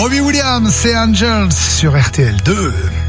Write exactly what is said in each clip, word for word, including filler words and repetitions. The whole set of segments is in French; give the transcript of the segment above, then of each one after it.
Robbie Williams, c'est Angels sur R T L deux.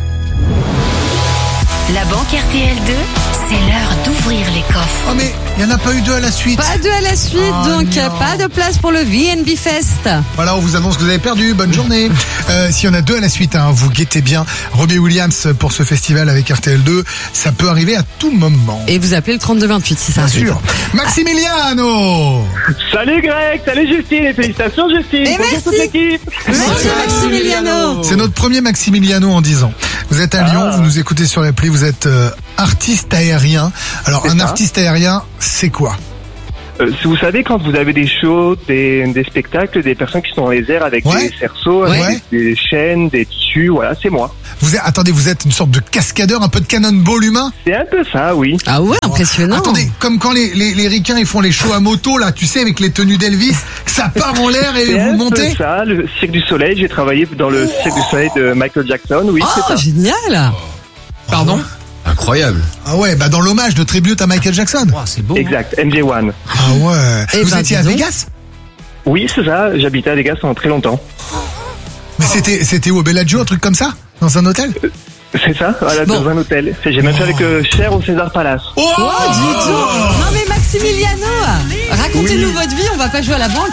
La banque R T L deux, c'est l'heure d'ouvrir les coffres. Oh mais il n'y en a pas eu deux à la suite. Pas deux à la suite, oh donc non. pas de place pour le V N B Fest. Voilà, on vous annonce que vous avez perdu. Bonne journée. Euh, S'il y en a deux à la suite, hein, vous guettez bien Robbie Williams pour ce festival avec R T L deux. Ça peut arriver à tout moment. Et vous appelez le trente-deux vingt-huit si ça Bien arrive. sûr. Maximiliano. Salut Greg, salut Justine et félicitations Justine. Et Bonjour merci. toute l'équipe. Merci Maximiliano. C'est notre premier Maximiliano en dix ans. Vous êtes à Lyon, Ah. vous nous écoutez sur l'appli, vous êtes euh, artiste aérien. Alors C'est un ça. artiste aérien, c'est quoi? Euh, si vous savez, quand vous avez des shows, des, des spectacles, des personnes qui sont dans les airs avec Ouais. des cerceaux, avec Ouais. des, des chaînes, des tissus, voilà, c'est moi. Vous êtes, attendez, vous êtes une sorte de cascadeur, un peu de cannonball humain? C'est un peu ça, oui. Ah ouais, impressionnant. Attendez, comme quand les, les, les ricains ils font les shows à moto là, tu sais, avec les tenues d'Elvis, ça part en l'air et C'est vous un montez. peu ça, le Cirque du Soleil. J'ai travaillé dans le Cirque du Soleil de Michael Jackson, oui, c'est Oh, ça. génial. Pardon? Incroyable. Ah ouais, bah dans l'hommage de tribute à Michael Jackson. Wow, c'est beau. Exact, M J un. Ah ouais. Eh vous ben, étiez à dis donc. Vegas? Oui, c'est ça, j'habitais à Vegas pendant très longtemps. Mais c'était c'était où, au Bellagio, un truc comme ça? Dans un hôtel? C'est ça, voilà, Bon. dans un hôtel. J'ai même fait avec euh, Cher au César Palace. Oh, Oh, dis donc. Non mais Maximiliano, racontez-nous votre vie, on va pas jouer à la banque.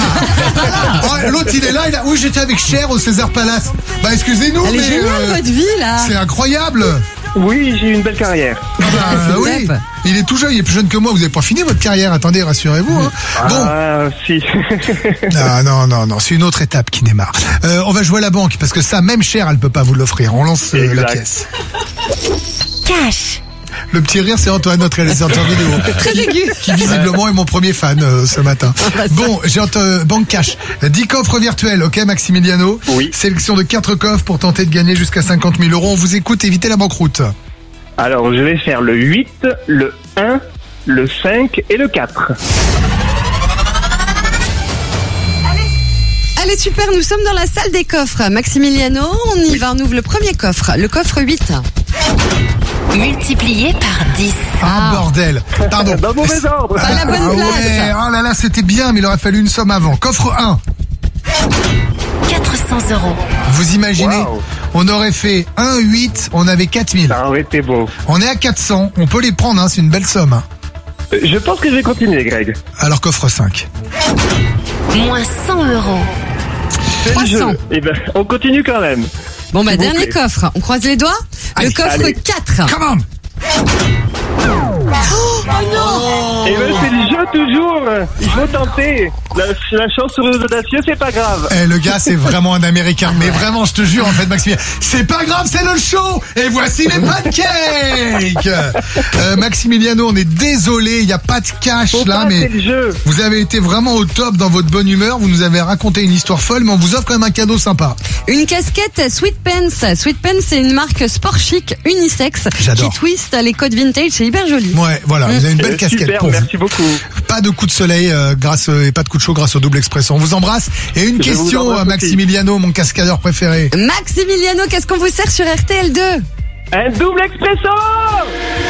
Oh, l'autre il est là, il a... oui j'étais avec Cher au César Palace. Bah excusez-nous, Elle est mais géniale euh, votre vie là. c'est incroyable. Oui, j'ai eu une belle carrière. Ah bah, c'est oui. top. Il est tout jeune, il est plus jeune que moi. Vous n'avez pas fini votre carrière. Attendez, rassurez-vous. Hein. Bon, Ah, si. ah, non, non, non, c'est une autre étape qui démarre. Euh, on va jouer à la banque parce que ça, même Cher, elle peut pas vous l'offrir. On lance euh, la Exact. pièce. Cash. Le petit rire, c'est Antoine, notre réalisateur vidéo. Très aigu. Qui visiblement est mon premier fan euh, ce matin. bah ça. Bon, j'ai entendu banque cash. dix coffres virtuels, ok Maximiliano? Oui. Sélection de quatre coffres pour tenter de gagner jusqu'à cinquante mille euros. On vous écoute, évitez la banqueroute. Alors, je vais faire le huit, le un, le cinq et le quatre. Allez super, nous sommes dans la salle des coffres. Maximiliano, on y va, on ouvre le premier coffre, le coffre huit. Multiplié par dix. Ah, bordel. Pardon. Dans le mauvais ordre. Pas la bonne Ah place. ouais, oh là là, c'était bien, mais il aurait fallu une somme avant. Coffre un. quatre cents euros. Vous imaginez, Wow. on aurait fait un huit, on avait quatre mille. Ça aurait été beau. On est à quatre cents, on peut les prendre, hein, c'est une belle somme. hein. Euh, Je pense que je vais continuer, Greg. Alors coffre cinq. Moins cent euros. C'est le trois cents. jeu. Eh ben, on continue quand même. Bon bah S'il vous dernier plaît. coffre, on croise les doigts. Allez, le coffre allez. quatre. Come on. Eh ben, c'est le jeu toujours. Il faut tenter. La, la chance sur les audacieux, c'est pas grave. Eh, le gars, c'est vraiment un Américain. Mais vraiment, je te jure, en fait, Maximilien, c'est pas grave, c'est le show. Et voici les pancakes. Euh, Maximiliano, on est désolé, il n'y a pas de cash Faut là, pas, mais c'est le jeu. vous avez été vraiment au top dans votre bonne humeur. Vous nous avez raconté une histoire folle, mais on vous offre quand même un cadeau sympa. Une casquette Sweet Pants. Sweet Pants, c'est une marque sport chic unisexe J'adore. qui twist les codes vintage, c'est hyper joli. Ouais, voilà, vous avez une belle Euh, casquette Super, pour vous. merci beaucoup. Pas de coup de soleil euh, grâce euh, et pas de coup de chaud grâce au double expresso. On vous embrasse. Et une Je vous question, embrasse à aussi. Maximiliano, mon cascadeur préféré. Maximiliano, qu'est-ce qu'on vous sert sur R T L deux? Un double expresso!